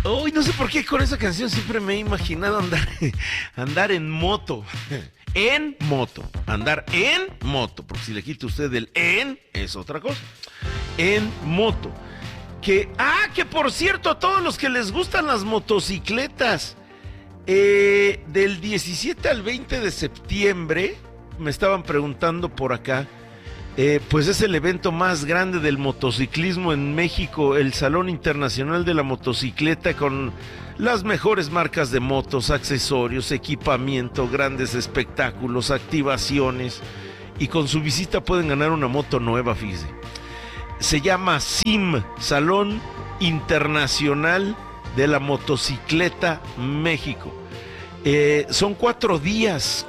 Uy, no sé por qué con esa canción siempre me he imaginado andar en moto. En moto. Andar en moto. Porque si le quita usted el en, es otra cosa. En moto. Que por cierto, a todos los que les gustan las motocicletas, del 17 al 20 de septiembre, me estaban preguntando por acá, pues es el evento más grande del motociclismo en México, el Salón Internacional de la Motocicleta, con las mejores marcas de motos, accesorios, equipamiento, grandes espectáculos, activaciones, y con su visita pueden ganar una moto nueva, fíjese. Se llama SIM, Salón Internacional de la Motocicleta México. Son 4 días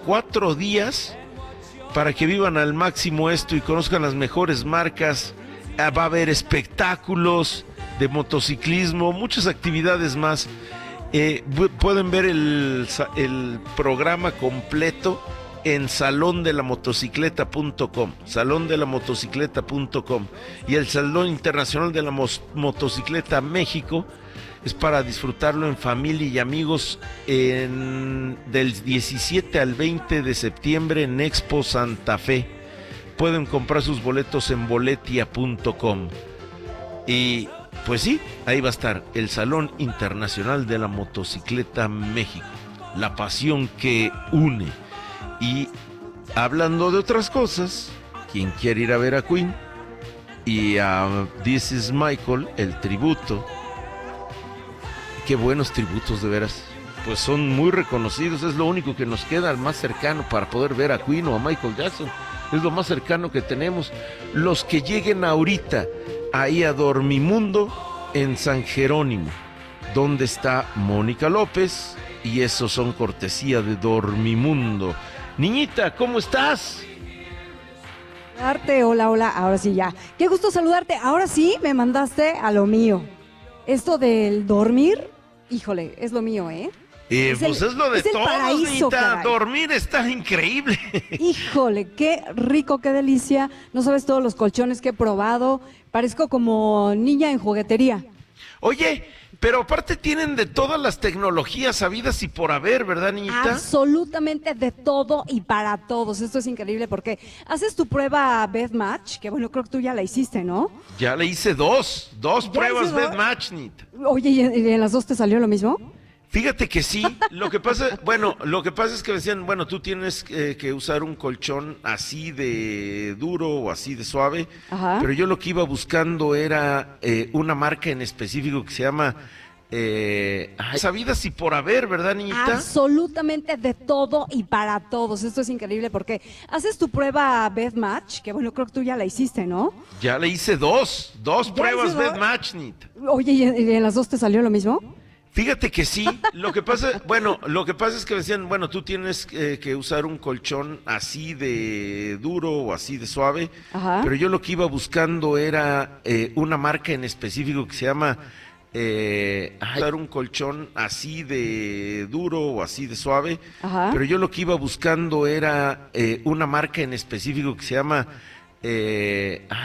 para que vivan al máximo esto y conozcan las mejores marcas. Va a haber espectáculos de motociclismo, muchas actividades más. Pueden ver el programa completo en salondelamotocicleta.com, y el Salón Internacional de la Motocicleta México es para disfrutarlo en familia y amigos del 17 al 20 de septiembre en Expo Santa Fe. Pueden comprar sus boletos en boletia.com. Y pues sí, ahí va a estar el Salón Internacional de la Motocicleta México, la pasión que une. Y hablando de otras cosas, quien quiere ir a ver a Queen y a This Is Michael, el tributo, qué buenos tributos, de veras, pues son muy reconocidos. Es lo único que nos queda, el más cercano para poder ver a Queen o a Michael Jackson. Es lo más cercano que tenemos. Los que lleguen ahorita ahí a Dormimundo en San Jerónimo, donde está Mónica López, y esos son cortesía de Dormimundo. Niñita, ¿cómo estás? Hola, ahora sí ya. Qué gusto saludarte. Ahora sí me mandaste a lo mío. Esto del dormir, híjole, es lo mío, ¿eh? Pues es lo de es el todos, paraíso, Niñita. caray. Dormir está increíble. Híjole, qué rico, qué delicia. No sabes todos los colchones que he probado. Parezco como niña en juguetería. Oye, pero aparte tienen de todas las tecnologías habidas y por haber, ¿verdad, niñita? Absolutamente de todo y para todos. Esto es increíble porque haces tu prueba Bed Match, que bueno, creo que tú ya la hiciste, ¿no? Ya le hice dos pruebas hice dos? Bed Match, niñita. Oye, ¿y en las dos te salió lo mismo? Fíjate que sí, lo que pasa es que decían, bueno, tú tienes que usar un colchón así de duro o así de suave. Ajá. Pero yo lo que iba buscando era una marca en específico que se llama Sabidas y por haber, ¿verdad, niñita? Absolutamente de todo y para todos. Esto es increíble porque haces tu prueba Bed Match, que bueno, creo que tú ya la hiciste, ¿no? Ya le hice dos pruebas hice Bed dos? Match, niñita. Oye, ¿y en las dos te salió lo mismo? Fíjate que sí, lo que pasa es que decían, bueno, tú tienes que usar un colchón así de duro o así de suave. Ajá. Pero yo lo que iba buscando era una marca en específico que se llama usar un colchón así de duro o así de suave. Ajá. Pero yo lo que iba buscando era una marca en específico que se llama